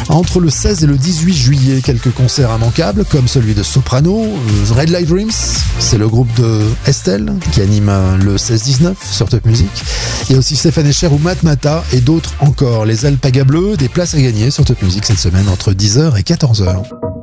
Entre le 16 et le 18 juillet, quelques concerts immanquables comme celui de Soprano, Red Light Dreams, c'est le groupe de Estelle qui anime le 16-19 sur Top Music. Il y a aussi Stéphane Escher ou Matt Mata et d'autres encore. Les Alpagas Bleus, des places à gagner sur Top Music cette semaine entre 10h et 14h.